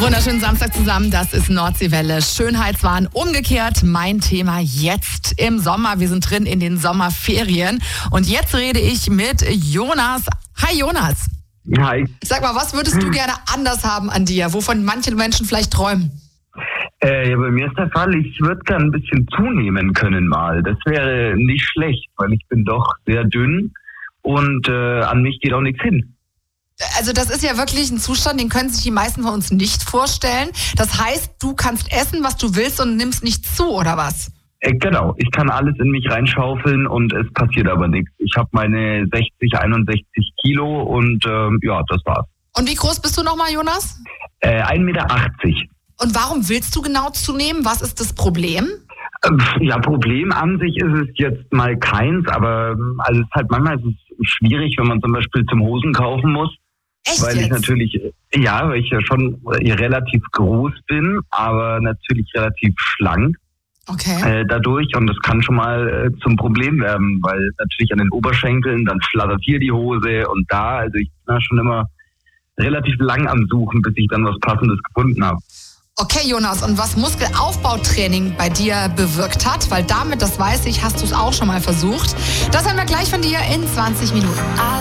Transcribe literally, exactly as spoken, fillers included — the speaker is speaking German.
Wunderschönen Samstag zusammen, das ist Nordseewelle. Schönheitswahn umgekehrt, mein Thema jetzt im Sommer. Wir sind drin in den Sommerferien und jetzt rede ich mit Jonas. Hi Jonas. Hi. Sag mal, was würdest du gerne anders haben an dir, wovon manche Menschen vielleicht träumen? Äh, ja, bei mir ist der Fall, ich würde gerne ein bisschen zunehmen können mal. Das wäre nicht schlecht, weil ich bin doch sehr dünn und äh, an mich geht auch nichts hin. Also das ist ja wirklich ein Zustand, den können sich die meisten von uns nicht vorstellen. Das heißt, du kannst essen, was du willst und nimmst nichts zu, oder was? Äh, genau, ich kann alles in mich reinschaufeln und es passiert aber nichts. Ich habe meine sechzig, einundsechzig Kilo und ähm, ja, das war's. Und wie groß bist du nochmal, Jonas? Äh, ein Meter achtzig. Und warum willst du genau zunehmen? Was ist das Problem? Ja, Problem an sich ist es jetzt mal keins, aber also es ist halt manchmal ist es schwierig, wenn man zum Beispiel zum Hosen kaufen muss. Echt weil jetzt? ich natürlich, ja, weil ich ja schon relativ groß bin, aber natürlich relativ schlank Okay. äh, dadurch und das kann schon mal äh, zum Problem werden, weil natürlich an den Oberschenkeln, dann flattert hier die Hose und da, also ich bin da schon immer relativ lang am Suchen, bis ich dann was Passendes gefunden habe. Okay, Jonas, und was Muskelaufbautraining bei dir bewirkt hat, weil damit, das weiß ich, hast du es auch schon mal versucht, das hören wir gleich von dir in zwanzig Minuten.